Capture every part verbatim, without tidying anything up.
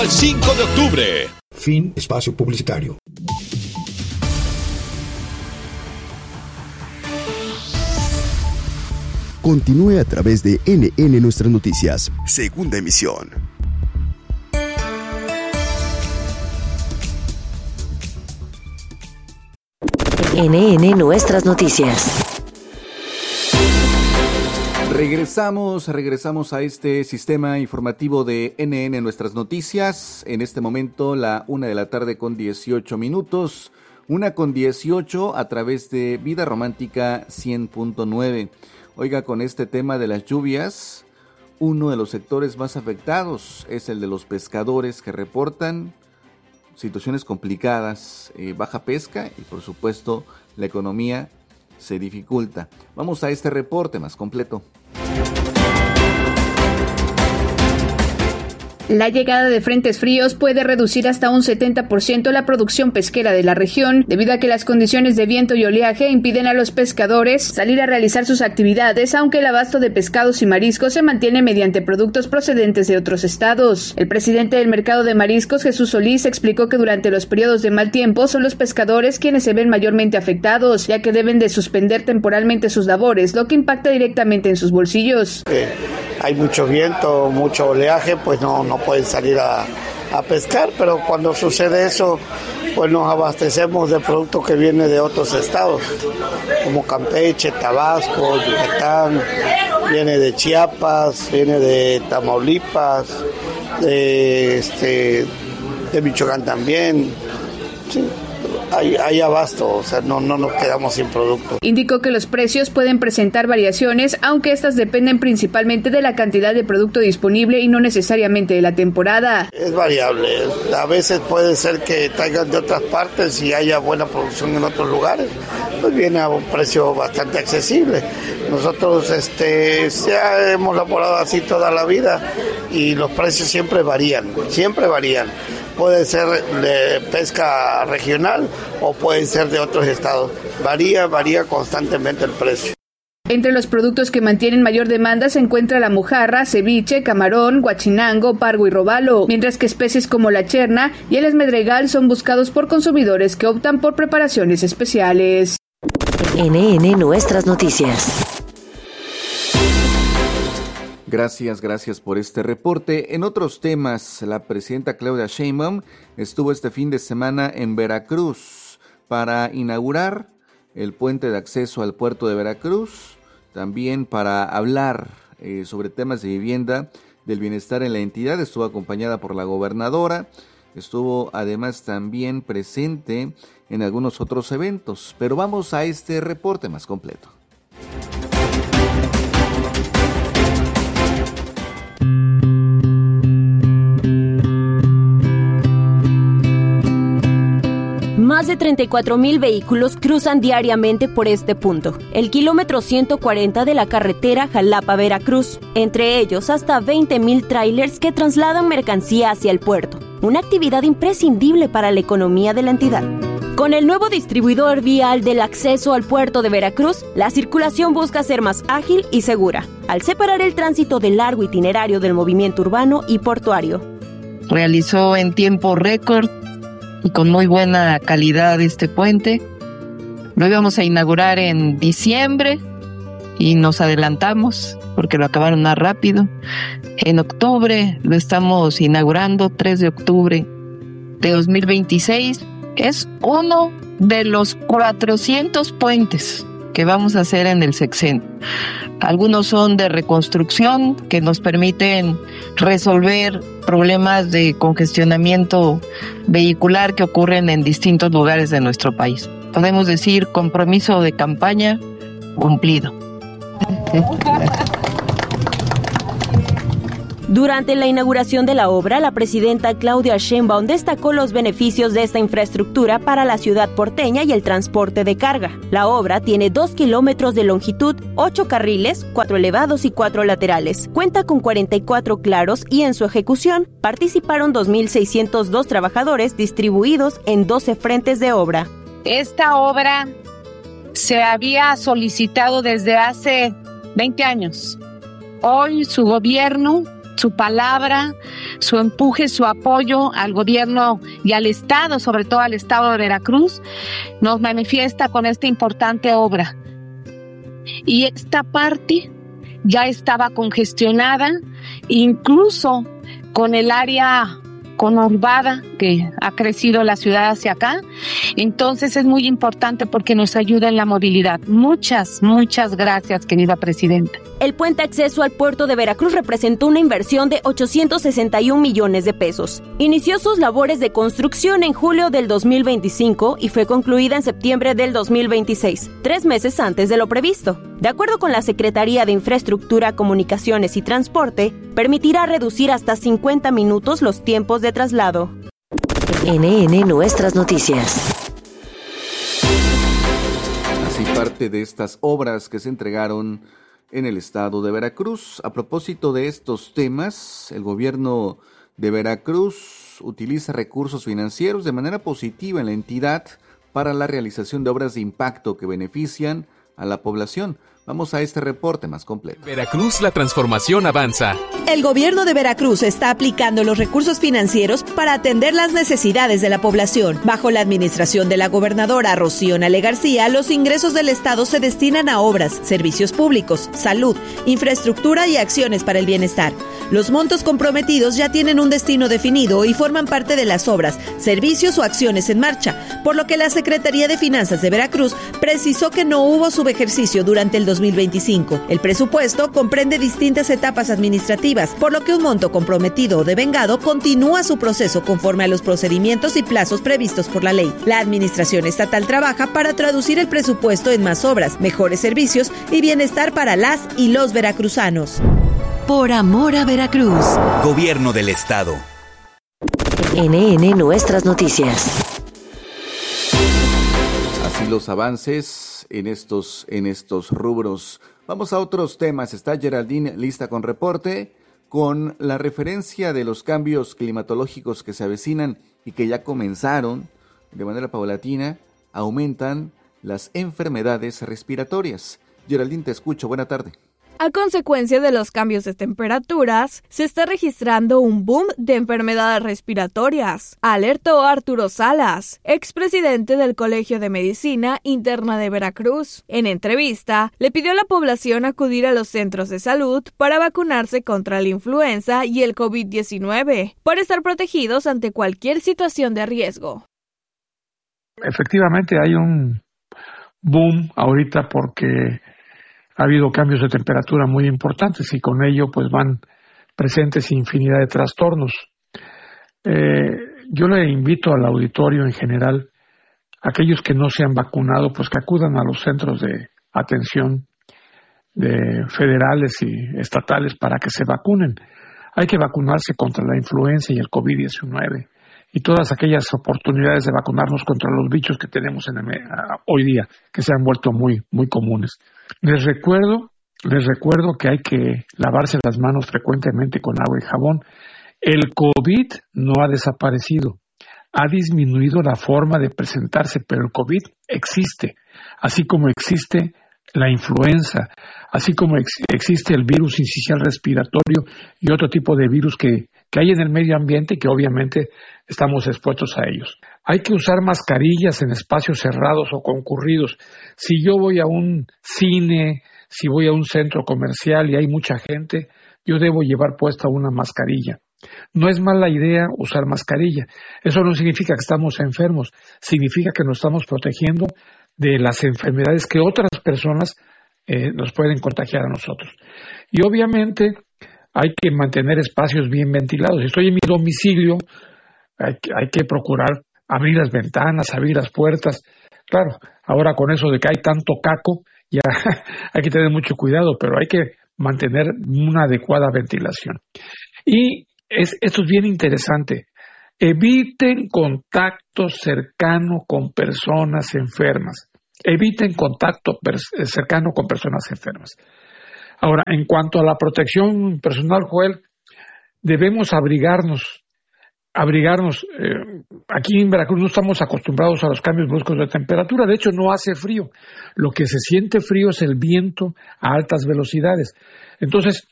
Al cinco de octubre. Fin espacio publicitario. Continúe a través de N N Nuestras Noticias, segunda emisión. N N Nuestras Noticias. Regresamos, regresamos a este sistema informativo de N N Nuestras Noticias. En este momento la una de la tarde con dieciocho minutos. Una con dieciocho a través de Vida Romántica cien punto nueve. Oiga, con este tema de las lluvias, uno de los sectores más afectados es el de los pescadores que reportan situaciones complicadas, eh, baja pesca y por supuesto la economía se dificulta. Vamos a este reporte más completo. La llegada de frentes fríos puede reducir hasta un setenta por ciento la producción pesquera de la región, debido a que las condiciones de viento y oleaje impiden a los pescadores salir a realizar sus actividades, aunque el abasto de pescados y mariscos se mantiene mediante productos procedentes de otros estados. El presidente del mercado de mariscos, Jesús Solís, explicó que durante los periodos de mal tiempo son los pescadores quienes se ven mayormente afectados, ya que deben de suspender temporalmente sus labores, lo que impacta directamente en sus bolsillos. Eh, hay mucho viento, mucho oleaje, pues no, no pueden salir a, a pescar, pero cuando sucede eso, pues nos abastecemos de productos que vienen de otros estados, como Campeche, Tabasco, Yucatán, viene de Chiapas, viene de Tamaulipas, de, este, de Michoacán también, sí. Hay, hay abasto, o sea, no, no nos quedamos sin producto. Indicó que los precios pueden presentar variaciones, aunque estas dependen principalmente de la cantidad de producto disponible y no necesariamente de la temporada. Es variable, a veces puede ser que traigan de otras partes y haya buena producción en otros lugares, pues viene a un precio bastante accesible. Nosotros este, ya hemos laborado así toda la vida y los precios siempre varían, siempre varían. Puede ser de pesca regional o puede ser de otros estados. Varía, varía constantemente el precio. Entre los productos que mantienen mayor demanda se encuentra la mojarra, ceviche, camarón, guachinango, pargo y robalo, mientras que especies como la cherna y el esmedregal son buscados por consumidores que optan por preparaciones especiales. N N Nuestras Noticias. Gracias, gracias por este reporte. En otros temas, la presidenta Claudia Sheinbaum estuvo este fin de semana en Veracruz para inaugurar el puente de acceso al puerto de Veracruz, también para hablar eh, sobre temas de vivienda, del bienestar en la entidad. Estuvo acompañada por la gobernadora, estuvo además también presente en algunos otros eventos. Pero vamos a este reporte más completo. Más de treinta y cuatro mil vehículos cruzan diariamente por este punto, el kilómetro ciento cuarenta de la carretera Jalapa-Veracruz, entre ellos hasta veinte mil tráilers que trasladan mercancía hacia el puerto, una actividad imprescindible para la economía de la entidad. Con el nuevo distribuidor vial del acceso al puerto de Veracruz, la circulación busca ser más ágil y segura, al separar el tránsito del largo itinerario del movimiento urbano y portuario. Realizó en tiempo récord y con muy buena calidad este puente. Lo íbamos a inaugurar en diciembre y nos adelantamos porque lo acabaron más rápido. En octubre lo estamos inaugurando, tres de octubre de dos mil veintiséis. Es uno de los cuatrocientos puentes que vamos a hacer en el sexenio. Algunos son de reconstrucción que nos permiten resolver problemas de congestionamiento vehicular que ocurren en distintos lugares de nuestro país. Podemos decir compromiso de campaña cumplido. Durante la inauguración de la obra, la presidenta Claudia Sheinbaum destacó los beneficios de esta infraestructura para la ciudad porteña y el transporte de carga. La obra tiene dos kilómetros de longitud, ocho carriles, cuatro elevados y cuatro laterales. Cuenta con cuarenta y cuatro claros y en su ejecución participaron dos mil seiscientos dos trabajadores distribuidos en doce frentes de obra. Esta obra se había solicitado desde hace veinte años. Hoy su gobierno su palabra, su empuje, su apoyo al gobierno y al Estado, sobre todo al Estado de Veracruz, nos manifiesta con esta importante obra. Y esta parte ya estaba congestionada, incluso con el área conurbada que ha crecido la ciudad hacia acá. Entonces es muy importante porque nos ayuda en la movilidad. Muchas, muchas gracias, querida presidenta. El puente acceso al puerto de Veracruz representó una inversión de ochocientos sesenta y un millones de pesos. Inició sus labores de construcción en julio del dos mil veinticinco y fue concluida en septiembre del dos mil veintiséis, tres meses antes de lo previsto. De acuerdo con la Secretaría de Infraestructura, Comunicaciones y Transporte, permitirá reducir hasta cincuenta minutos los tiempos de traslado. N N Nuestras Noticias. Así parte de estas obras que se entregaron en el estado de Veracruz. A propósito de estos temas, el gobierno de Veracruz utiliza recursos financieros de manera positiva en la entidad para la realización de obras de impacto que benefician a la población. Vamos a este reporte más completo. Veracruz, la transformación avanza. El gobierno de Veracruz está aplicando los recursos financieros para atender las necesidades de la población. Bajo la administración de la gobernadora Rocío Nale García, los ingresos del Estado se destinan a obras, servicios públicos, salud, infraestructura y acciones para el bienestar. Los montos comprometidos ya tienen un destino definido y forman parte de las obras, servicios o acciones en marcha, por lo que la Secretaría de Finanzas de Veracruz precisó que no hubo subejercicio durante el dos mil veinticinco. El presupuesto comprende distintas etapas administrativas, por lo que un monto comprometido o devengado continúa su proceso conforme a los procedimientos y plazos previstos por la ley. La administración estatal trabaja para traducir el presupuesto en más obras, mejores servicios y bienestar para las y los veracruzanos. Por amor a Veracruz. Gobierno del Estado. N N Nuestras Noticias. Así los avances en estos, en estos rubros. Vamos a otros temas. Está Geraldine lista con reporte, con la referencia de los cambios climatológicos que se avecinan y que ya comenzaron de manera paulatina. Aumentan las enfermedades respiratorias. Geraldine, te escucho. Buena tarde. A consecuencia de los cambios de temperaturas, se está registrando un boom de enfermedades respiratorias, alertó Arturo Salas, expresidente del Colegio de Medicina Interna de Veracruz. En entrevista, le pidió a la población acudir a los centros de salud para vacunarse contra la influenza y el covid diecinueve, para estar protegidos ante cualquier situación de riesgo. Efectivamente hay un boom ahorita porque ha habido cambios de temperatura muy importantes y con ello pues van presentes infinidad de trastornos. Eh, yo le invito al auditorio en general, aquellos que no se han vacunado, pues que acudan a los centros de atención de federales y estatales para que se vacunen. Hay que vacunarse contra la influenza y el covid diecinueve y todas aquellas oportunidades de vacunarnos contra los bichos que tenemos en el, hoy día, que se han vuelto muy, muy comunes. Les recuerdo, les recuerdo que hay que lavarse las manos frecuentemente con agua y jabón. El COVID no ha desaparecido, ha disminuido la forma de presentarse, pero el COVID existe, así como existe la influenza, así como ex- existe el virus incisional respiratorio y otro tipo de virus que, que hay en el medio ambiente y que obviamente estamos expuestos a ellos. Hay que usar mascarillas en espacios cerrados o concurridos. Si yo voy a un cine, si voy a un centro comercial y hay mucha gente, yo debo llevar puesta una mascarilla. No es mala idea usar mascarilla. Eso no significa que estamos enfermos, significa que nos estamos protegiendo de las enfermedades que otras personas eh, nos pueden contagiar a nosotros. Y obviamente hay que mantener espacios bien ventilados. Si estoy en mi domicilio, hay que, hay que procurar abrir las ventanas, abrir las puertas. Claro, ahora con eso de que hay tanto caco, ya hay que tener mucho cuidado, pero hay que mantener una adecuada ventilación. Y es, esto es bien interesante. Eviten contacto cercano con personas enfermas. Eviten contacto per- cercano con personas enfermas. Ahora, en cuanto a la protección personal, Joel, debemos abrigarnos. Abrigarnos. Eh, aquí en Veracruz no estamos acostumbrados a los cambios bruscos de temperatura. De hecho, no hace frío. Lo que se siente frío es el viento a altas velocidades. Entonces,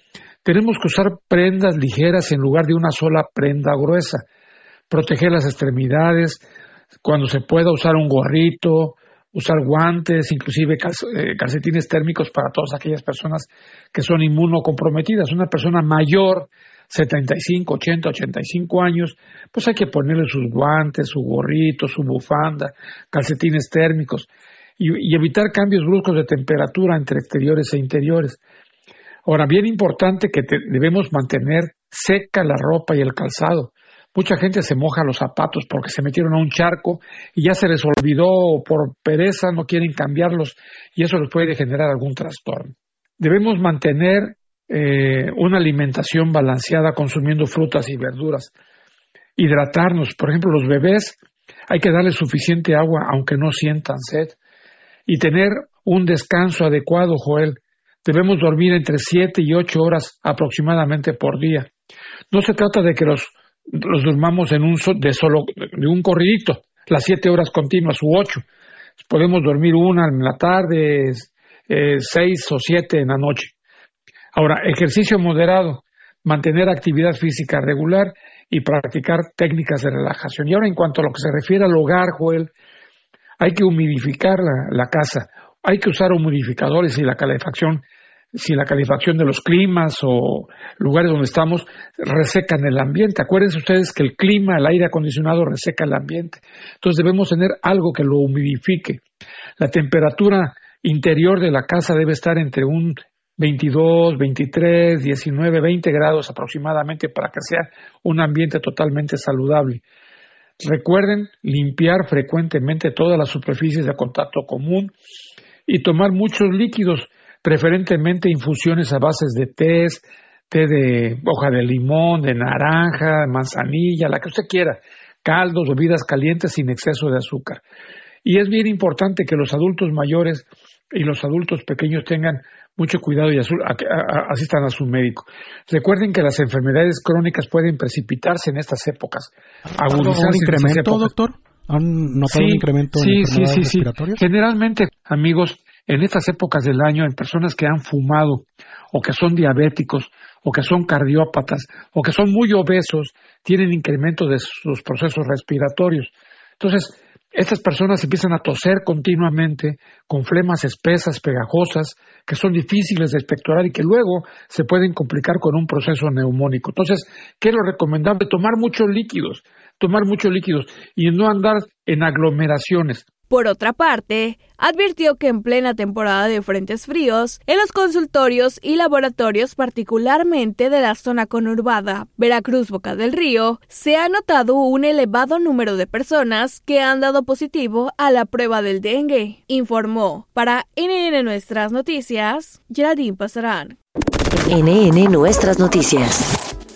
Tenemos que usar prendas ligeras en lugar de una sola prenda gruesa. Proteger las extremidades, cuando se pueda usar un gorrito, usar guantes, inclusive calcetines térmicos para todas aquellas personas que son inmunocomprometidas. Una persona mayor, setenta y cinco, ochenta, ochenta y cinco años, pues hay que ponerle sus guantes, su gorrito, su bufanda, calcetines térmicos y, y evitar cambios bruscos de temperatura entre exteriores e interiores. Ahora, bien importante que te, debemos mantener seca la ropa y el calzado. Mucha gente se moja los zapatos porque se metieron a un charco y ya se les olvidó o por pereza no quieren cambiarlos y eso les puede generar algún trastorno. Debemos mantener eh, una alimentación balanceada consumiendo frutas y verduras. Hidratarnos, por ejemplo, los bebés hay que darles suficiente agua aunque no sientan sed y tener un descanso adecuado, Joel. Debemos dormir entre siete y ocho horas aproximadamente por día. No se trata de que los los durmamos en un de solo de un corridito, las siete horas continuas u ocho. Podemos dormir una en la tarde, eh, seis o siete en la noche. Ahora, ejercicio moderado, mantener actividad física regular y practicar técnicas de relajación. Y ahora, en cuanto a lo que se refiere al hogar, Joel, hay que humidificar la, la casa, hay que usar humidificadores y la calefacción. Si la calefacción de los climas o lugares donde estamos resecan el ambiente. Acuérdense ustedes que el clima, el aire acondicionado reseca el ambiente. Entonces debemos tener algo que lo humidifique. La temperatura interior de la casa debe estar entre un veintidós, veintitrés, diecinueve, veinte grados aproximadamente para que sea un ambiente totalmente saludable. Recuerden limpiar frecuentemente todas las superficies de contacto común y tomar muchos líquidos, preferentemente infusiones a bases de tés, té de hoja de limón, de naranja, manzanilla, la que usted quiera, caldos, bebidas calientes sin exceso de azúcar. Y es bien importante que los adultos mayores y los adultos pequeños tengan mucho cuidado y asistan a su médico. Recuerden que las enfermedades crónicas pueden precipitarse en estas épocas, agudizarse ¿Un incremento, en estas épocas. doctor? ¿Han notado Sí, un incremento sí, en sí, enfermedades sí, sí. respiratorias? Generalmente, amigos, en estas épocas del año, en personas que han fumado o que son diabéticos o que son cardiópatas o que son muy obesos, tienen incremento de sus procesos respiratorios. Entonces, estas personas empiezan a toser continuamente con flemas espesas, pegajosas, que son difíciles de expectorar y que luego se pueden complicar con un proceso neumónico. Entonces, ¿qué es lo recomendable? Tomar muchos líquidos, tomar muchos líquidos y no andar en aglomeraciones. Por otra parte, advirtió que en plena temporada de frentes fríos, en los consultorios y laboratorios, particularmente de la zona conurbada Veracruz Boca del Río, se ha notado un elevado número de personas que han dado positivo a la prueba del dengue, informó. Para N N Nuestras Noticias, Geraldine Pasarán. N N Nuestras Noticias.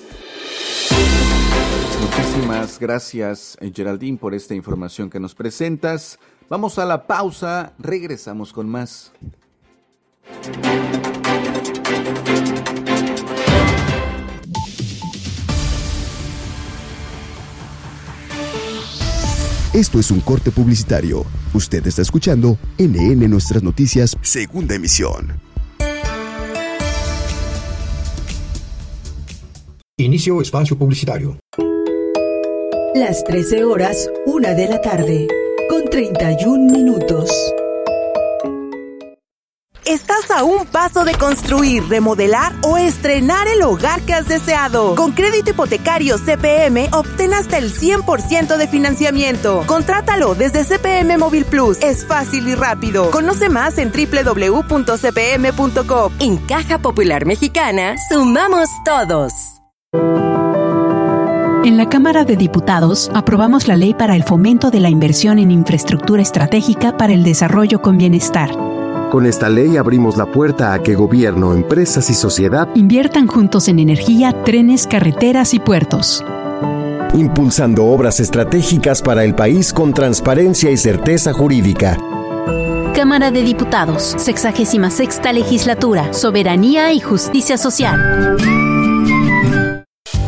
Muchísimas gracias, Geraldine, por esta información que nos presentas. Vamos a la pausa, regresamos con más. Esto es un corte publicitario. Usted está escuchando N N Nuestras Noticias, segunda emisión. Inicio espacio publicitario. Las trece horas, una de la tarde, con treinta y un minutos. Estás a un paso de construir, remodelar o estrenar el hogar que has deseado. Con crédito hipotecario C P M, obtén hasta el cien por ciento de financiamiento. Contrátalo desde C P M Móvil Plus. Es fácil y rápido. Conoce más en doble u doble u doble u punto c p m punto com. En Caja Popular Mexicana, sumamos todos. En la Cámara de Diputados aprobamos la Ley para el Fomento de la Inversión en Infraestructura Estratégica para el Desarrollo con Bienestar. Con esta ley abrimos la puerta a que gobierno, empresas y sociedad inviertan juntos en energía, trenes, carreteras y puertos. Impulsando obras estratégicas para el país con transparencia y certeza jurídica. Cámara de Diputados, sexagésima sexta Legislatura, Soberanía y Justicia Social.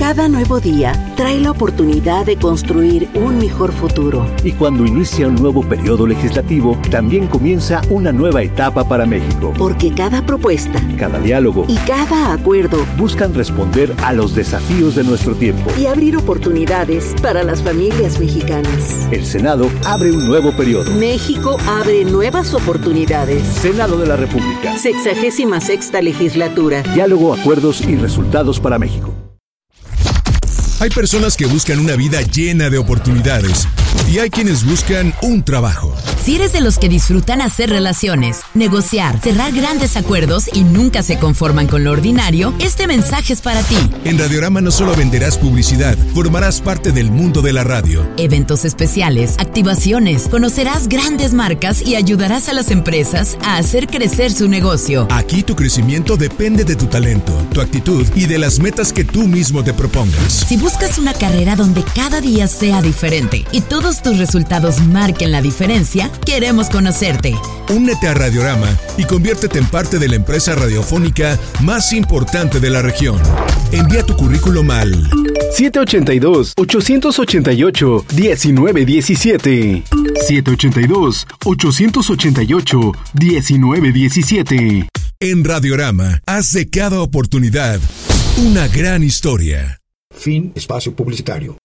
Cada nuevo día trae la oportunidad de construir un mejor futuro. Y cuando inicia un nuevo periodo legislativo, también comienza una nueva etapa para México. Porque cada propuesta, cada diálogo y cada acuerdo buscan responder a los desafíos de nuestro tiempo y abrir oportunidades para las familias mexicanas. El Senado abre un nuevo periodo. México abre nuevas oportunidades. Senado de la República. Sexagésima sexta legislatura. Diálogo, acuerdos y resultados para México. Hay personas que buscan una vida llena de oportunidades y hay quienes buscan un trabajo. Si eres de los que disfrutan hacer relaciones, negociar, cerrar grandes acuerdos y nunca se conforman con lo ordinario, este mensaje es para ti. En Radiorama no solo venderás publicidad, formarás parte del mundo de la radio. Eventos especiales, activaciones, conocerás grandes marcas y ayudarás a las empresas a hacer crecer su negocio. Aquí tu crecimiento depende de tu talento, tu actitud y de las metas que tú mismo te propongas. Si buscas una carrera donde cada día sea diferente y todos tus resultados marquen la diferencia, queremos conocerte. Únete a Radiorama y conviértete en parte de la empresa radiofónica más importante de la región. Envía tu currículum al siete ocho dos, ocho ocho ocho, uno nueve uno siete. siete ocho dos, ocho ocho ocho, uno nueve uno siete. En Radiorama, haz de cada oportunidad una gran historia. Fin espacio publicitario.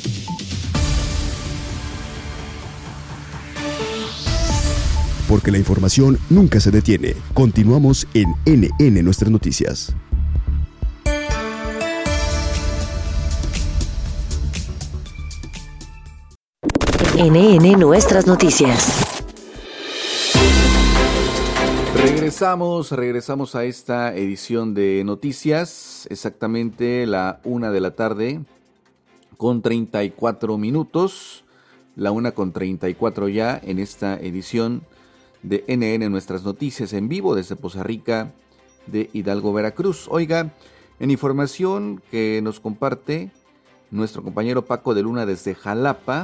Porque la información nunca se detiene. Continuamos en N N Nuestras Noticias. N N Nuestras Noticias. Regresamos, regresamos a esta edición de noticias, exactamente la una de la tarde con treinta y cuatro minutos, la una con treinta y cuatro ya en esta edición de N N Nuestras Noticias en vivo desde Poza Rica de Hidalgo, Veracruz. Oiga, en información que nos comparte nuestro compañero Paco de Luna desde Jalapa,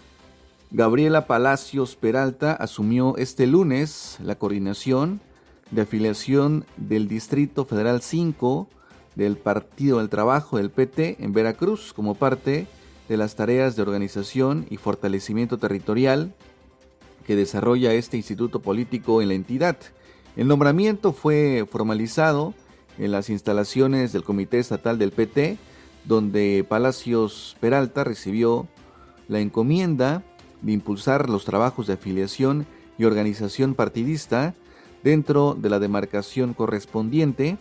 Gabriela Palacios Peralta asumió este lunes la coordinación de afiliación del Distrito Federal cinco del Partido del Trabajo del P T en Veracruz como parte de las tareas de organización y fortalecimiento territorial que desarrolla este instituto político en la entidad. El nombramiento fue formalizado en las instalaciones del Comité Estatal del P T, donde Palacios Peralta recibió la encomienda de impulsar los trabajos de afiliación y organización partidista dentro de la demarcación correspondiente.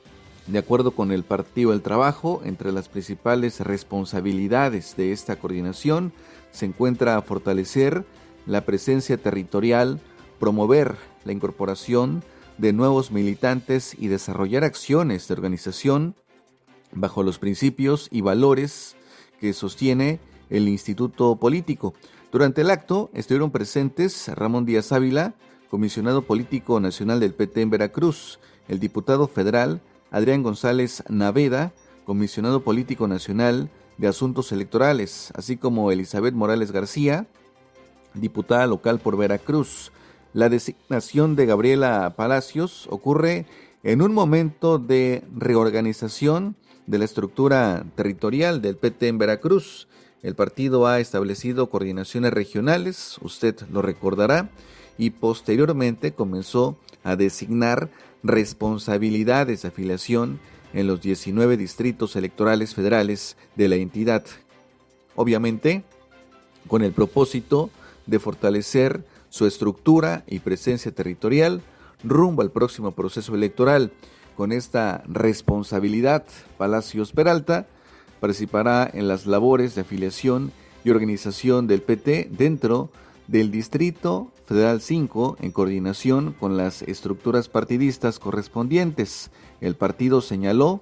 De acuerdo con el Partido del Trabajo, entre las principales responsabilidades de esta coordinación se encuentra fortalecer la presencia territorial, promover la incorporación de nuevos militantes y desarrollar acciones de organización bajo los principios y valores que sostiene el Instituto Político. Durante el acto estuvieron presentes Ramón Díaz Ávila, comisionado político nacional del P T en Veracruz, el diputado federal Adrián González Naveda, comisionado político nacional de Asuntos Electorales, así como Elizabeth Morales García, diputada local por Veracruz. La designación de Gabriela Palacios ocurre en un momento de reorganización de la estructura territorial del P T en Veracruz. El partido ha establecido coordinaciones regionales, usted lo recordará, y posteriormente comenzó a designar responsabilidades de afiliación en los diecinueve distritos electorales federales de la entidad. Obviamente, con el propósito de fortalecer su estructura y presencia territorial rumbo al próximo proceso electoral. Con esta responsabilidad, Palacios Peralta participará en las labores de afiliación y organización del P T dentro del Distrito Federal cinco en coordinación con las estructuras partidistas correspondientes. El partido señaló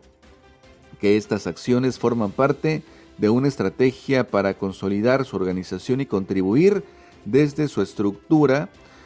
que estas acciones forman parte de una estrategia para consolidar su organización y contribuir desde su estructura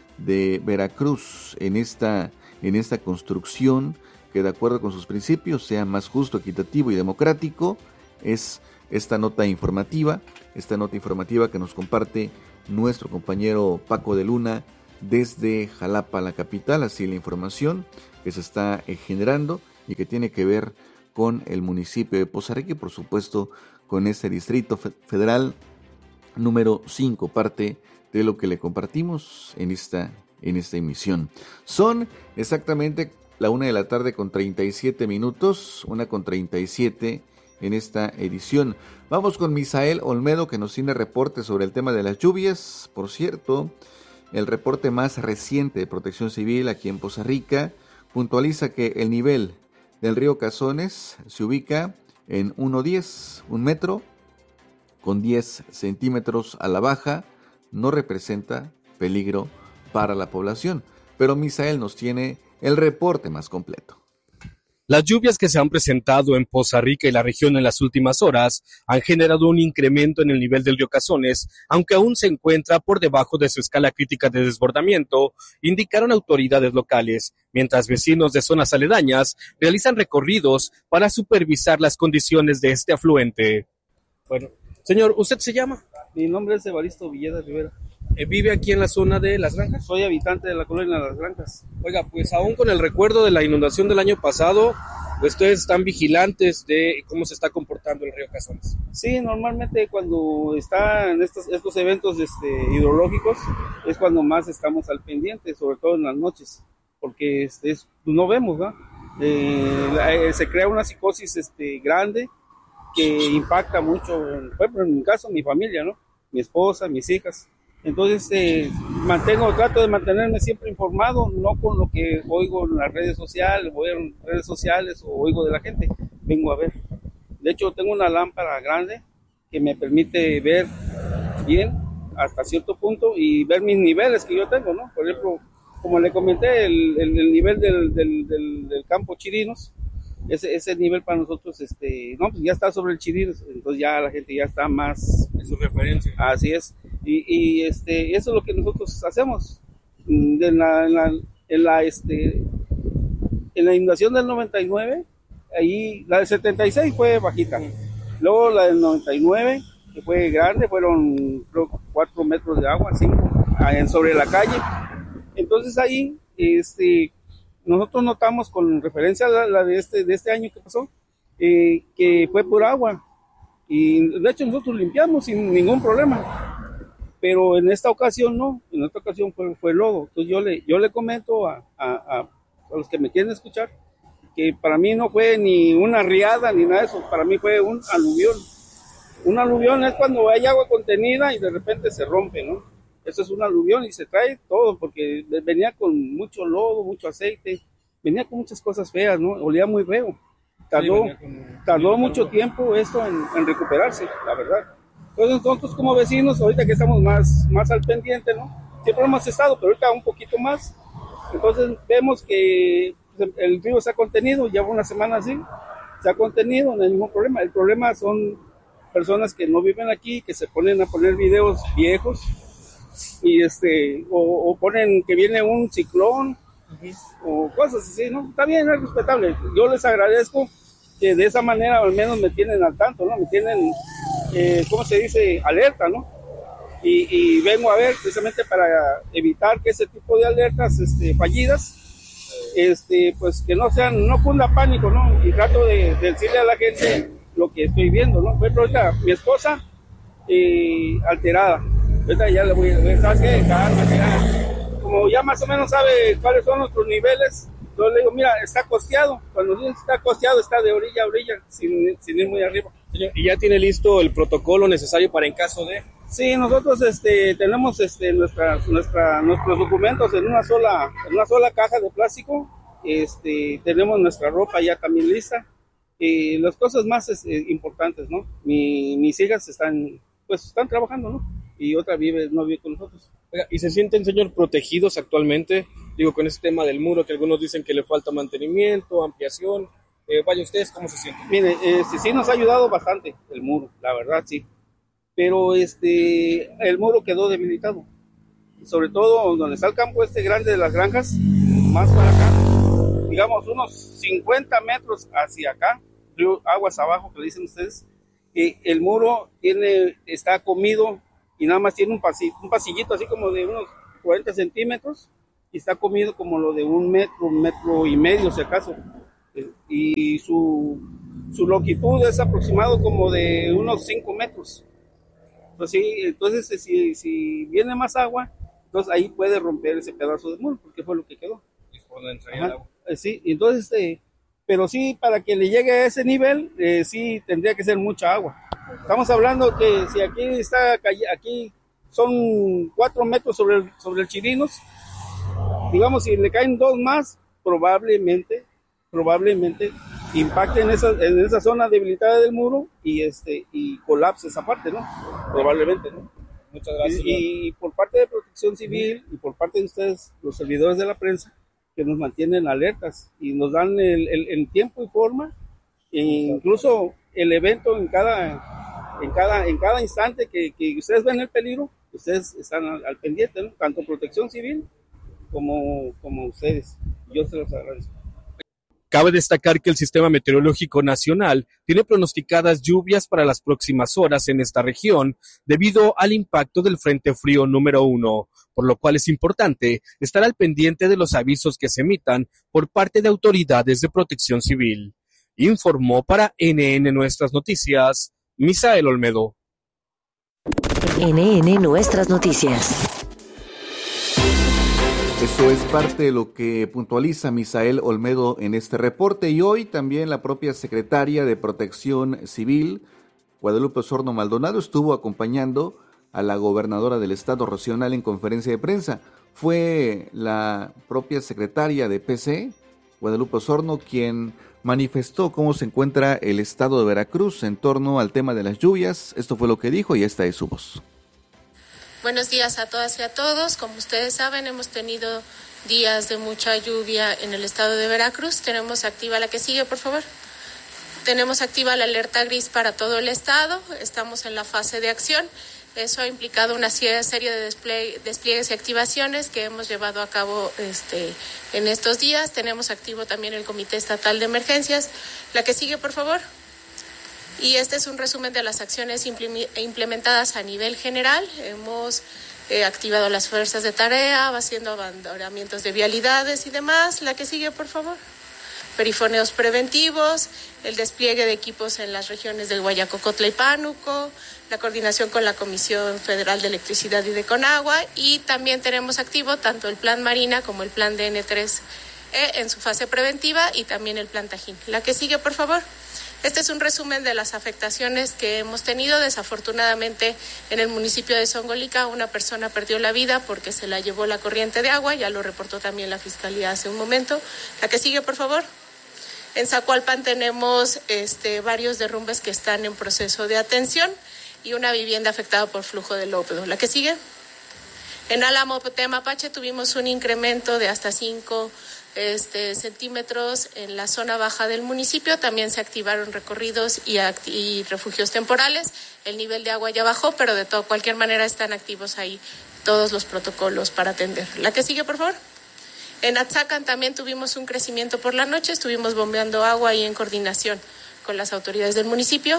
de Veracruz en esta, en esta construcción que, de acuerdo con sus principios, sea más justo, equitativo y democrático. Es esta nota informativa, esta nota informativa que nos comparte nuestro compañero Paco de Luna desde Jalapa, la capital. Así la información que se está eh, generando y que tiene que ver con el municipio de Poza Rica y por supuesto con este distrito federal número cinco, parte de lo que le compartimos en esta, en esta emisión. Son exactamente la una de la tarde con treinta y siete minutos, una con treinta y siete en esta edición. Vamos con Misael Olmedo, que nos tiene reporte sobre el tema de las lluvias. Por cierto, el reporte más reciente de Protección Civil aquí en Poza Rica puntualiza que el nivel del río Cazones se ubica en uno diez, un metro con diez centímetros a la baja. No representa peligro para la población, pero Misael nos tiene el reporte más completo. Las lluvias que se han presentado en Poza Rica y la región en las últimas horas han generado un incremento en el nivel del río Cazones, aunque aún se encuentra por debajo de su escala crítica de desbordamiento, indicaron autoridades locales, mientras vecinos de zonas aledañas realizan recorridos para supervisar las condiciones de este afluente. Bueno, señor, ¿usted se llama? Mi nombre es Evaristo Villeda Rivera. ¿Vive aquí en la zona de Las Granjas? Soy habitante de la colonia Las Granjas. Oiga, pues aún con el recuerdo de la inundación del año pasado, ustedes están vigilantes de cómo se está comportando el río Cazones. Sí, normalmente cuando está en estos, estos eventos este, hidrológicos es cuando más estamos al pendiente, sobre todo en las noches, porque este, es, no vemos, ¿no? Eh, se crea una psicosis este, grande que impacta mucho, bueno, en mi caso, mi familia, ¿no? Mi esposa, mis hijas. Entonces, eh, mantengo, trato de mantenerme siempre informado, no con lo que oigo en las redes sociales, voy en redes sociales o oigo de la gente, vengo a ver. De hecho, tengo una lámpara grande que me permite ver bien hasta cierto punto y ver mis niveles que yo tengo, ¿no? Por ejemplo, como le comenté, el, el, el nivel del, del, del, del campo Chirinos, ese, ese nivel para nosotros, este, no, pues ya está sobre el Chirinos, entonces ya la gente ya está más... En su referencia. Así es. Y, y este, eso es lo que nosotros hacemos. En la, en la, en la, este, en la inundación del noventa y nueve, ahí la del setenta y seis fue bajita. Luego la del noventa y nueve, que fue grande, fueron creo cuatro metros de agua, cinco, sobre la calle. Entonces ahí, este, nosotros notamos con referencia a la, la de este, de este año que pasó, eh, que fue por agua. Y de hecho nosotros limpiamos sin ningún problema. Pero en esta ocasión no, en esta ocasión fue, fue lodo. Entonces yo le, yo le comento a, a, a los que me quieren escuchar que para mí no fue ni una riada ni nada de eso, para mí fue un aluvión. Un aluvión es cuando hay agua contenida y de repente se rompe, ¿no? Eso es un aluvión y se trae todo porque venía con mucho lodo, mucho aceite, venía con muchas cosas feas, ¿no? Olía muy feo. Tardó, sí, con, tardó mucho tiempo esto en, en recuperarse, la verdad. Entonces nosotros como vecinos, ahorita que estamos más, más al pendiente, ¿no? Siempre hemos estado, pero ahorita un poquito más. Entonces vemos que el río se ha contenido, lleva una semana así, se ha contenido, no hay ningún problema. El problema son personas que no viven aquí, que se ponen a poner videos viejos y este, o, o ponen que viene un ciclón o cosas así, ¿no? Está bien, es respetable. Yo les agradezco que de esa manera al menos me tienen al tanto, ¿no? Me tienen, eh, ¿cómo se dice? Alerta, ¿no? Y, y vengo a ver precisamente para evitar que ese tipo de alertas este, fallidas, este, pues que no sean, no cunda pánico, ¿no? Y trato de, de decirle a la gente lo que estoy viendo, ¿no? Por ejemplo, ahorita mi esposa, eh, alterada. Ahorita ya le voy a decir, ¿sabes qué? Calma, ya. Como ya más o menos sabe cuáles son nuestros niveles, yo le digo, mira, está costeado. Cuando está costeado, está de orilla a orilla, sin, sin ir muy arriba. Señor, ¿y ya tiene listo el protocolo necesario para en caso de...? Sí, nosotros este, tenemos este, nuestra, nuestra, nuestros documentos en una sola, en una sola caja de plástico. Este, tenemos nuestra ropa ya también lista. Y las cosas más es, eh, importantes, ¿no? Mi, mis hijas están, pues, están trabajando, ¿no? Y otra vive, no vive con nosotros. ¿Y se sienten, señor, protegidos actualmente? Digo, con este tema del muro, que algunos dicen que le falta mantenimiento, ampliación. Eh, vaya, ¿ustedes cómo se sienten? Mire, este, sí nos ha ayudado bastante el muro, la verdad, sí. Pero este, el muro quedó debilitado. Sobre todo donde está el campo este grande de Las Granjas, más para acá. Digamos, unos cincuenta metros hacia acá, río, aguas abajo, que le dicen ustedes. Eh, el muro tiene, está comido y nada más tiene un, pasi, un pasillito así como de unos cuarenta centímetros y está comido como lo de un metro, un metro y medio si acaso. Eh, y su, su longitud es aproximado como de unos cinco metros. Pues sí, entonces si, si viene más agua, entonces ahí puede romper ese pedazo de muro, porque fue lo que quedó. ¿Y por dónde entraría el agua? Sí, entonces, eh, pero sí, para que le llegue a ese nivel, eh, sí tendría que ser mucha agua. Estamos hablando que si aquí está, aquí son cuatro metros sobre el, sobre el Chirinos, digamos, si le caen dos más, probablemente, probablemente impacte en esa, en esa zona debilitada del muro y este y colapse esa parte, ¿no? Probablemente, ¿no? Muchas gracias. Y, y por parte de Protección Civil y por parte de ustedes, los servidores de la prensa, que nos mantienen alertas y nos dan el, el, el tiempo y forma, e incluso el evento en cada, en cada, en cada instante que, que ustedes ven el peligro, ustedes están al, al pendiente, ¿no? Tanto Protección Civil como, como ustedes. Yo se los agradezco. Cabe destacar que el Sistema Meteorológico Nacional tiene pronosticadas lluvias para las próximas horas en esta región debido al impacto del Frente Frío número uno, por lo cual es importante estar al pendiente de los avisos que se emitan por parte de autoridades de protección civil. Informó para N N Nuestras Noticias, Misael Olmedo. N N Nuestras Noticias. Eso es parte de lo que puntualiza Misael Olmedo en este reporte, y hoy también la propia secretaria de Protección Civil, Guadalupe Osorno Maldonado, estuvo acompañando a la gobernadora del estado, Rocío Nale, en conferencia de prensa. Fue la propia secretaria de P C, Guadalupe Osorno, quien manifestó cómo se encuentra el estado de Veracruz en torno al tema de las lluvias. Esto fue lo que dijo y esta es su voz. Buenos días a todas y a todos. Como ustedes saben, hemos tenido días de mucha lluvia en el estado de Veracruz. Tenemos activa la que sigue, por favor. Tenemos activa la alerta gris para todo el estado. Estamos en la fase de acción. Eso ha implicado una serie de despliegues, despliegues y activaciones que hemos llevado a cabo este, en estos días. Tenemos activo también el Comité Estatal de Emergencias. La que sigue, por favor. Y este es un resumen de las acciones implementadas a nivel general. Hemos eh, activado las fuerzas de tarea, haciendo abandonamientos de vialidades y demás. La que sigue, por favor. Perifoneos preventivos, el despliegue de equipos en las regiones del Guayacocotla y Pánuco, la coordinación con la Comisión Federal de Electricidad y de Conagua, y también tenemos activo tanto el Plan Marina como el Plan D N tres E en su fase preventiva y también el Plan Tajín. La que sigue, por favor. Este es un resumen de las afectaciones que hemos tenido. Desafortunadamente, en el municipio de Zongolica, una persona perdió la vida porque se la llevó la corriente de agua. Ya lo reportó también la Fiscalía hace un momento. La que sigue, por favor. En Zacualpan tenemos este, varios derrumbes que están en proceso de atención y una vivienda afectada por flujo de lodo. La que sigue. En Álamo, Temapache, tuvimos un incremento de hasta cinco Este, centímetros en la zona baja del municipio. También se activaron recorridos y, act- y refugios temporales. El nivel de agua ya bajó, pero de todo, cualquier manera están activos ahí todos los protocolos para atender. La que sigue, por favor. En Atzacan también tuvimos un crecimiento por la noche. Estuvimos bombeando agua ahí en coordinación con las autoridades del municipio.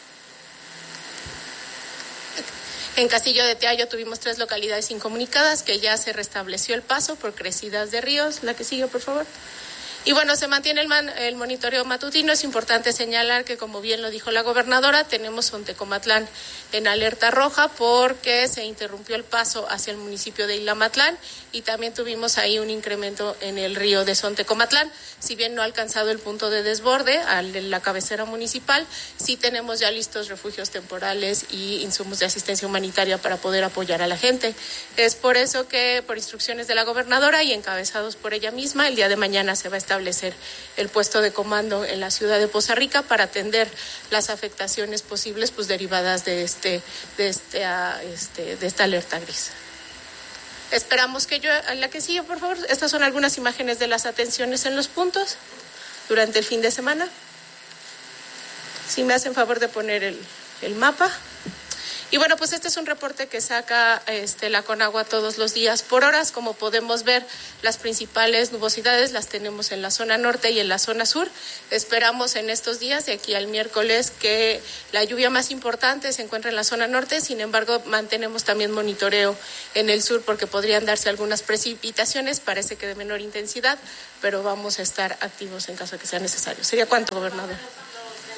En Castillo de Teayo tuvimos tres localidades incomunicadas que ya se restableció el paso por crecidas de ríos. La que sigue, por favor. Y bueno, se mantiene el, man, el monitoreo matutino. Es importante señalar que, como bien lo dijo la gobernadora, tenemos Sontecomatlán en alerta roja porque se interrumpió el paso hacia el municipio de Ilamatlán y también tuvimos ahí un incremento en el río de Sontecomatlán. Si bien no ha alcanzado el punto de desborde a la cabecera municipal, sí tenemos ya listos refugios temporales y insumos de asistencia humanitaria para poder apoyar a la gente. Es por eso que, por instrucciones de la gobernadora y encabezados por ella misma, el día de mañana se va a establecer el puesto de comando en la ciudad de Poza Rica para atender las afectaciones posibles pues derivadas de este de este, uh, este de esta alerta gris. Esperamos que yo la que sigue, por favor. Estas son algunas imágenes de las atenciones en los puntos durante el fin de semana. Si me hacen favor de poner el, el mapa. Y bueno, pues este es un reporte que saca este, la Conagua todos los días por horas. Como podemos ver, las principales nubosidades las tenemos en la zona norte y en la zona sur. Esperamos en estos días, de aquí al miércoles, que la lluvia más importante se encuentre en la zona norte. Sin embargo, mantenemos también monitoreo en el sur porque podrían darse algunas precipitaciones, parece que de menor intensidad, pero vamos a estar activos en caso de que sea necesario. ¿Sería cuánto, gobernador?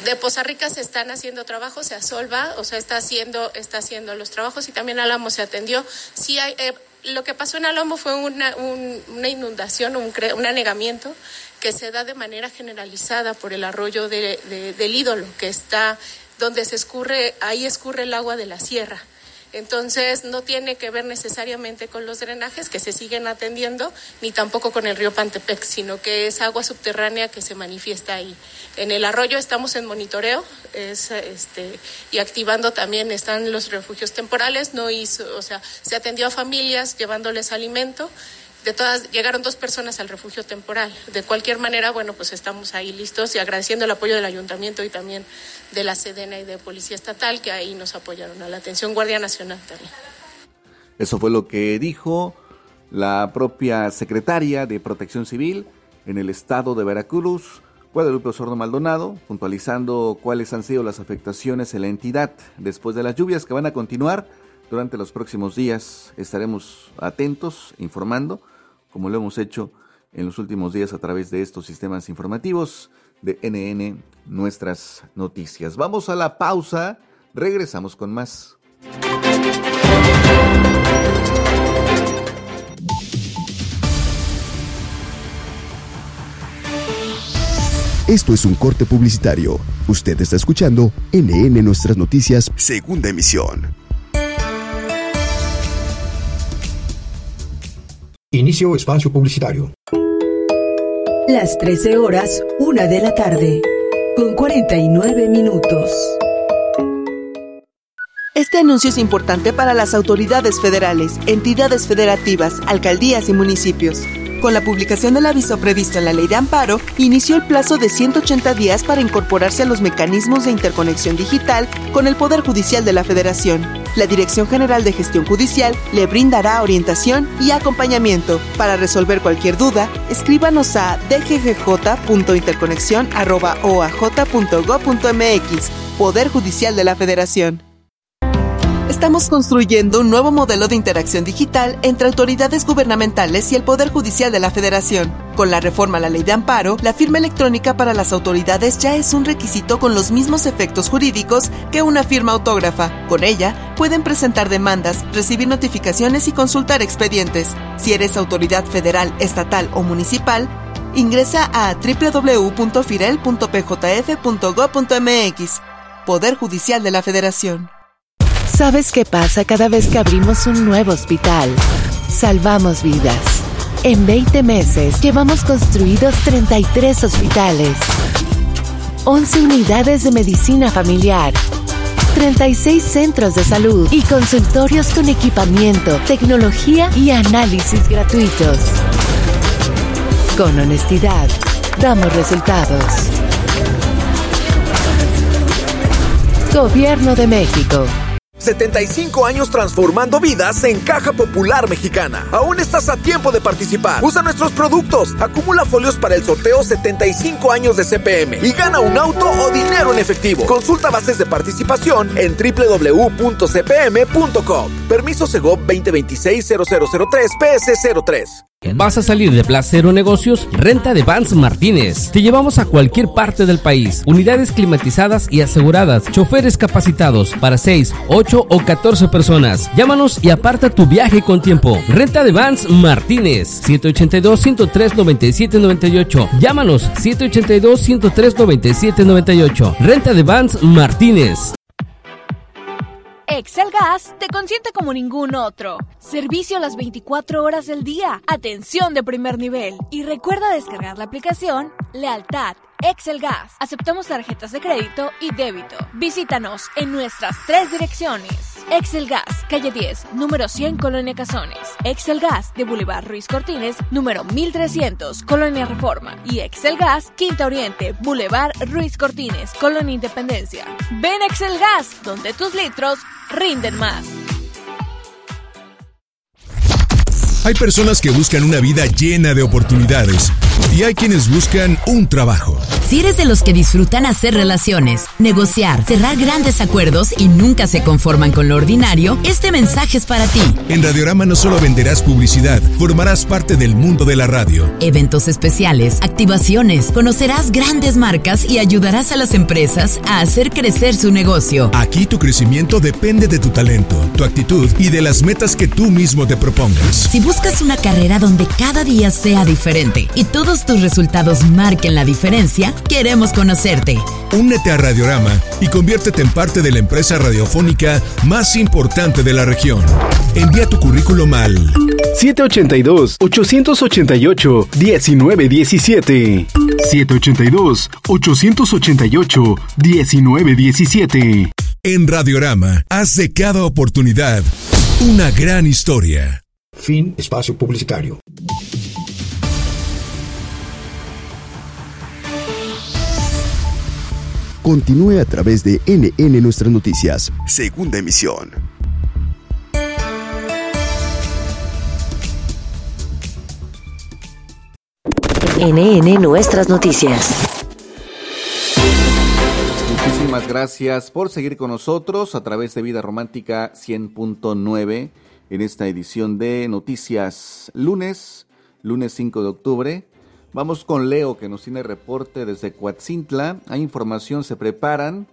de Poza Rica se están haciendo trabajos, se asolva, o sea, está haciendo, está haciendo los trabajos y también Álamo se atendió. Sí hay, eh, lo que pasó en Álamo fue una, un, una inundación, un, un anegamiento que se da de manera generalizada por el arroyo de, de, del Ídolo, que está donde se escurre, ahí escurre el agua de la sierra. Entonces no tiene que ver necesariamente con los drenajes que se siguen atendiendo, ni tampoco con el río Pantepec, sino que es agua subterránea que se manifiesta ahí. En el arroyo estamos en monitoreo es, este, y activando también están los refugios temporales. No hizo, o sea, se atendió a familias llevándoles alimento. De todas, llegaron dos personas al refugio temporal. De cualquier manera, bueno, pues estamos ahí listos y agradeciendo el apoyo del ayuntamiento y también de la Sedena y de Policía Estatal, que ahí nos apoyaron, a la atención Guardia Nacional también. Eso fue lo que dijo la propia secretaria de Protección Civil en el estado de Veracruz, Guadalupe Osorno Maldonado, puntualizando cuáles han sido las afectaciones en la entidad después de las lluvias que van a continuar durante los próximos días. Estaremos atentos, informando, como lo hemos hecho en los últimos días a través de estos sistemas informativos de N N, Nuestras Noticias. Vamos a la pausa, regresamos con más. Esto es un corte publicitario. Usted está escuchando N N Nuestras Noticias, segunda emisión. Inicio espacio publicitario. Las trece horas, una de la tarde, con cuarenta y nueve minutos. Este anuncio es importante para las autoridades federales, entidades federativas, alcaldías y municipios. Con la publicación del aviso previsto en la Ley de Amparo, inició el plazo de ciento ochenta días para incorporarse a los mecanismos de interconexión digital con el Poder Judicial de la Federación. La Dirección General de Gestión Judicial le brindará orientación y acompañamiento. Para resolver cualquier duda, escríbanos a d g g j punto interconexión arroba o a j punto gob punto m x, Poder Judicial de la Federación. Estamos construyendo un nuevo modelo de interacción digital entre autoridades gubernamentales y el Poder Judicial de la Federación. Con la reforma a la Ley de Amparo, la firma electrónica para las autoridades ya es un requisito con los mismos efectos jurídicos que una firma autógrafa. Con ella, pueden presentar demandas, recibir notificaciones y consultar expedientes. Si eres autoridad federal, estatal o municipal, ingresa a doble u doble u doble u punto firel punto p j f punto gob punto m x. Poder Judicial de la Federación. ¿Sabes qué pasa cada vez que abrimos un nuevo hospital? Salvamos vidas. En veinte meses llevamos construidos treinta y tres hospitales, once unidades de medicina familiar, treinta y seis centros de salud y consultorios con equipamiento, tecnología y análisis gratuitos. Con honestidad, damos resultados. Gobierno de México. setenta y cinco años transformando vidas en Caja Popular Mexicana. Aún estás a tiempo de participar. Usa nuestros productos. Acumula folios para el sorteo setenta y cinco años de C P M y gana un auto o dinero en efectivo. Consulta bases de participación en doble u doble u doble u punto c p m punto com. Permiso Segov veinte veintiséis cero cero cero tres P S cero tres. ¿Vas a salir de Placero Negocios? Renta de Vans Martínez. Te llevamos a cualquier parte del país. Unidades climatizadas y aseguradas. Choferes capacitados para seis, ocho o catorce personas. Llámanos y aparta tu viaje con tiempo. Renta de Vans Martínez. siete ochenta y dos, ciento tres, noventa y siete noventa y ocho. Llámanos siete ochenta y dos, ciento tres, noventa y siete noventa y ocho. Renta de Vans Martínez. Excel Gas te consiente como ningún otro. Servicio las veinticuatro horas del día. Atención de primer nivel. Y recuerda descargar la aplicación Lealtad Excel Gas. Aceptamos tarjetas de crédito y débito. Visítanos en nuestras tres direcciones. Excel Gas, calle diez, número cien, Colonia Cazones. Excel Gas de Boulevard Ruiz Cortines, número mil trescientos, Colonia Reforma. Y Excel Gas, Quinta Oriente, Boulevard Ruiz Cortines, Colonia Independencia. Ven a Excel Gas, donde tus litros rinden más. Hay personas que buscan una vida llena de oportunidades, y hay quienes buscan un trabajo. Si eres de los que disfrutan hacer relaciones, negociar, cerrar grandes acuerdos y nunca se conforman con lo ordinario, este mensaje es para ti. En Radiorama no solo venderás publicidad, formarás parte del mundo de la radio. Eventos especiales, activaciones, conocerás grandes marcas y ayudarás a las empresas a hacer crecer su negocio. Aquí tu crecimiento depende de tu talento, tu actitud y de las metas que tú mismo te propongas. Si buscas una carrera donde cada día sea diferente y todos tus resultados marquen la diferencia, queremos conocerte. Únete a Radiorama y conviértete en parte de la empresa radiofónica más importante de la región. Envía tu currículum al siete ocho dos, ocho ocho ocho, uno nueve uno siete. siete ocho dos, ocho ocho ocho, uno nueve uno siete. En Radiorama, haz de cada oportunidad una gran historia. Fin espacio publicitario. Continúe a través de N N Nuestras Noticias, segunda emisión. N N Nuestras Noticias. Muchísimas gracias por seguir con nosotros a través de Vida Romántica cien punto nueve en esta edición de Noticias lunes, lunes cinco de octubre. Vamos con Leo, que nos tiene reporte desde Coatzintla. Hay información, se preparan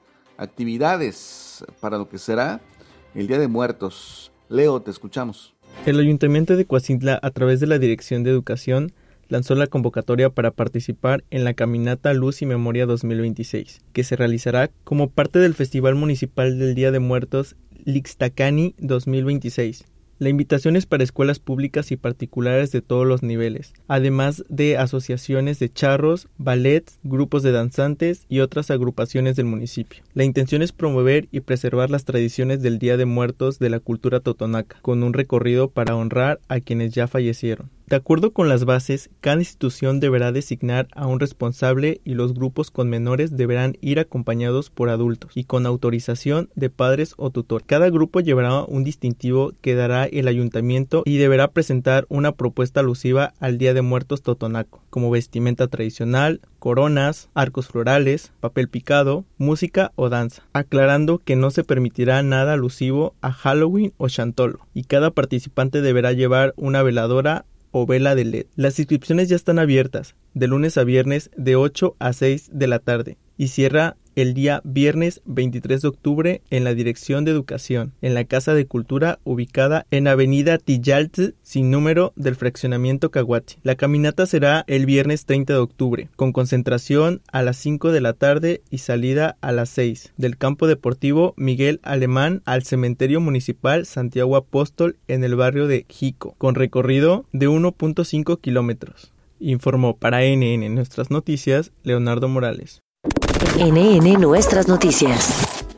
actividades para lo que será el Día de Muertos. Leo, te escuchamos. El Ayuntamiento de Coatzintla, a través de la Dirección de Educación, lanzó la convocatoria para participar en la Caminata Luz y Memoria dos mil veintiséis, que se realizará como parte del Festival Municipal del Día de Muertos Lixtacani dos mil veintiséis. La invitación es para escuelas públicas y particulares de todos los niveles, además de asociaciones de charros, ballets, grupos de danzantes y otras agrupaciones del municipio. La intención es promover y preservar las tradiciones del Día de Muertos de la cultura totonaca, con un recorrido para honrar a quienes ya fallecieron. De acuerdo con las bases, cada institución deberá designar a un responsable y los grupos con menores deberán ir acompañados por adultos y con autorización de padres o tutor. Cada grupo llevará un distintivo que dará el ayuntamiento y deberá presentar una propuesta alusiva al Día de Muertos totonaco, como vestimenta tradicional, coronas, arcos florales, papel picado, música o danza, aclarando que no se permitirá nada alusivo a Halloween o Chantolo, y cada participante deberá llevar una veladora o vela de L E D. Las inscripciones ya están abiertas, de lunes a viernes de ocho a seis de la tarde, y cierra el día viernes veintitrés de octubre en la Dirección de Educación, en la Casa de Cultura ubicada en Avenida Tillaltl, sin número, del fraccionamiento Caguachi. La caminata será el viernes treinta de octubre, con concentración a las cinco de la tarde y salida a las seis, del Campo Deportivo Miguel Alemán al Cementerio Municipal Santiago Apóstol en el barrio de Jico, con recorrido de uno punto cinco kilómetros. Informó para N N Nuestras Noticias, Leonardo Morales. N N Nuestras Noticias.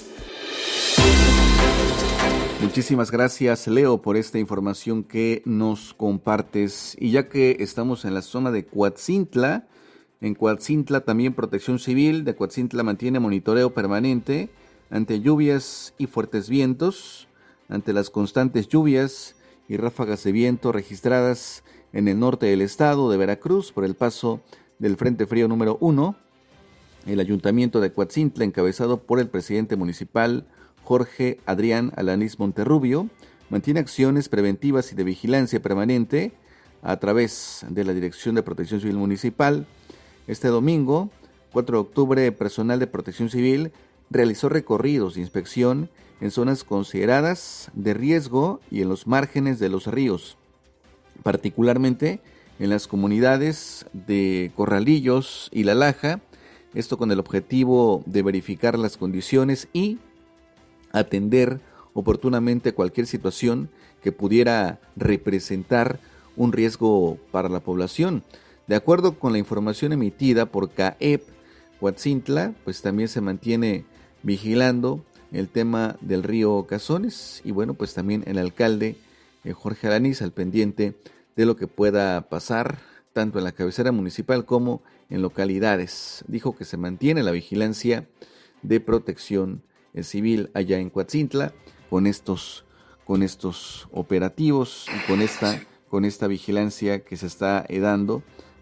Muchísimas gracias, Leo, por esta información que nos compartes. Y ya que estamos en la zona de Coatzintla, en Coatzintla también Protección Civil de Coatzintla mantiene monitoreo permanente ante lluvias y fuertes vientos, ante las constantes lluvias y ráfagas de viento registradas en el norte del estado de Veracruz por el paso del Frente Frío número uno. El Ayuntamiento de Coatzintla, encabezado por el presidente municipal Jorge Adrián Alanís Monterrubio, mantiene acciones preventivas y de vigilancia permanente a través de la Dirección de Protección Civil Municipal. Este domingo, cuatro de octubre, personal de Protección Civil realizó recorridos de inspección en zonas consideradas de riesgo y en los márgenes de los ríos, particularmente en las comunidades de Corralillos y La Laja, esto con el objetivo de verificar las condiciones y atender oportunamente cualquier situación que pudiera representar un riesgo para la población. De acuerdo con la información emitida por C A E P Coatzintla, pues también se mantiene vigilando el tema del río Cazones y bueno, pues también el alcalde eh, Jorge Alanís al pendiente de lo que pueda pasar tanto en la cabecera municipal como en localidades. Dijo que se mantiene la vigilancia de protección civil allá en Coatzintla con estos, con estos operativos y con esta, con esta vigilancia que se está dando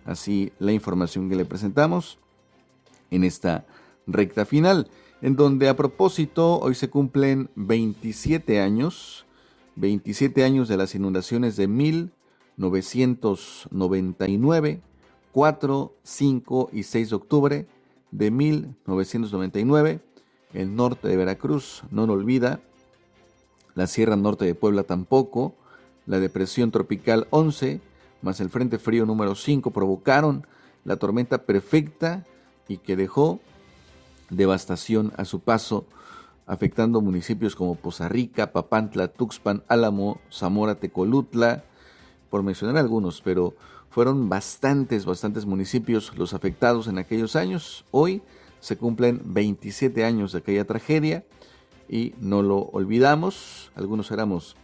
así la información que le presentamos en esta recta final, en donde a propósito hoy se cumplen veintisiete años, veintisiete años de las inundaciones de mil novecientos noventa y nueve, cuatro, cinco y seis de octubre de mil novecientos noventa y nueve. El norte de Veracruz no lo olvida, la Sierra Norte de Puebla tampoco, la depresión tropical once, más el frente frío número cinco provocaron la tormenta perfecta y que dejó devastación a su paso, afectando municipios como Poza Rica, Papantla, Tuxpan, Álamo, Zamora, Tecolutla, por mencionar algunos, pero fueron bastantes, bastantes municipios los afectados en aquellos años. Hoy se cumplen veintisiete años de aquella tragedia y no lo olvidamos. Algunos éramos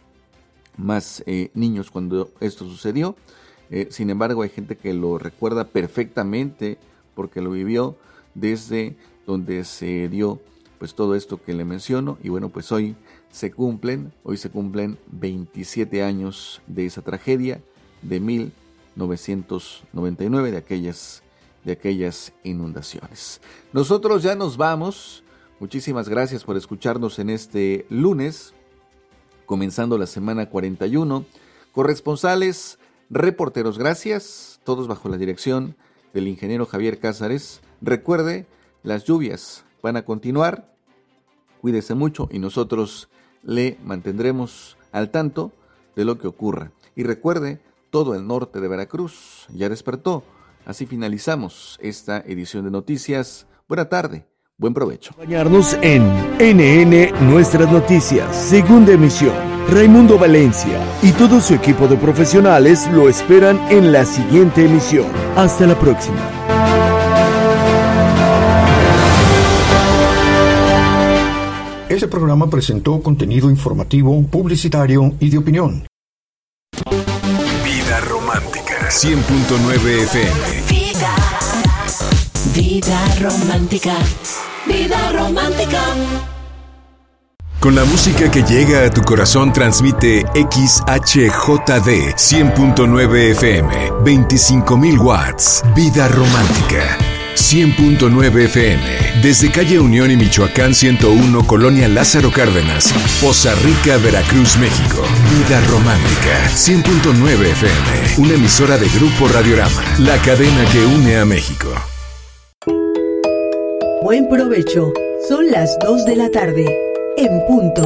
más eh, niños cuando esto sucedió. Eh, sin embargo, hay gente que lo recuerda perfectamente porque lo vivió desde donde se dio pues todo esto que le menciono. Y bueno, pues hoy se cumplen, hoy se cumplen veintisiete años de esa tragedia de mil novecientos noventa y nueve, de aquellas, de aquellas inundaciones. Nosotros ya nos vamos. Muchísimas gracias por escucharnos en este lunes, comenzando la semana cuarenta y uno. Corresponsales, reporteros, gracias, todos bajo la dirección del ingeniero Javier Cázares. Recuerde, las lluvias van a continuar, cuídese mucho y nosotros le mantendremos al tanto de lo que ocurra. Y recuerde, todo el norte de Veracruz ya despertó. Así finalizamos esta edición de noticias. Buena tarde, buen provecho. Acompañarnos en N N Nuestras Noticias, segunda emisión. Raimundo Valencia y todo su equipo de profesionales lo esperan en la siguiente emisión. Hasta la próxima. Este programa presentó contenido informativo, publicitario y de opinión. Vida Romántica, cien punto nueve F M. Vida, vida romántica, vida romántica. Con la música que llega a tu corazón transmite X H J D cien punto nueve F M, veinticinco mil watts. Vida Romántica, cien punto nueve F M, desde calle Unión y Michoacán ciento uno, Colonia Lázaro Cárdenas, Poza Rica, Veracruz, México. Vida Romántica, cien punto nueve F M, una emisora de Grupo Radiorama, la cadena que une a México. Buen provecho, son las dos de la tarde, en punto.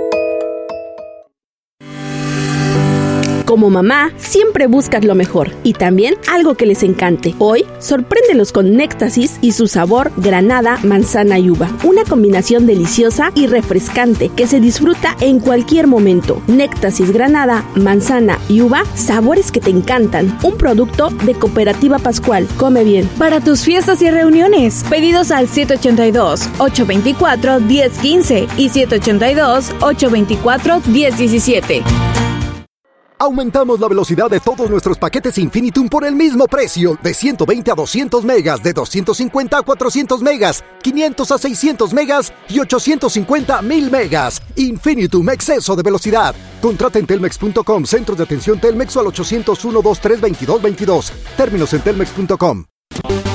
Como mamá, siempre buscas lo mejor y también algo que les encante. Hoy, sorpréndelos con Néctasis y su sabor granada, manzana y uva. Una combinación deliciosa y refrescante que se disfruta en cualquier momento. Néctasis granada, manzana y uva, sabores que te encantan. Un producto de Cooperativa Pascual. Come bien. Para tus fiestas y reuniones, pedidos al siete ocho dos, ocho dos cuatro, uno cero uno cinco y siete ocho dos, ocho dos cuatro, uno cero uno siete. Aumentamos la velocidad de todos nuestros paquetes Infinitum por el mismo precio, de ciento veinte a doscientos megas, de doscientos cincuenta a cuatrocientos megas, quinientos a seiscientos megas y ochocientos cincuenta a mil megas. Infinitum, exceso de velocidad. Contrata en telmex punto com, centros de atención Telmex o al ochocientos uno, veintitrés, veintidós veintidós. Términos en telmex punto com.